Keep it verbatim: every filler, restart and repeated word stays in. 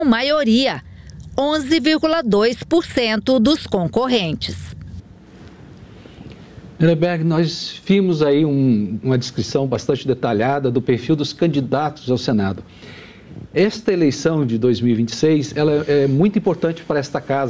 maioria, onze vírgula dois por cento dos concorrentes. Ehrenberg, nós vimos aí um, uma descrição bastante detalhada do perfil dos candidatos ao Senado. Esta eleição de dois mil e vinte e seis, ela é muito importante para esta casa.